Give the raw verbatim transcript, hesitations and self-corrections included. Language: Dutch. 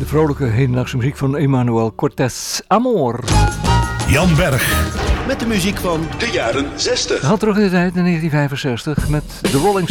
vrolijke hedendaagse muziek van Emmanuel Cortés. Amor. Jan Berg. Met de muziek van de jaren zestig. Had terug in de tijd in negentien vijfenzestig met The Rolling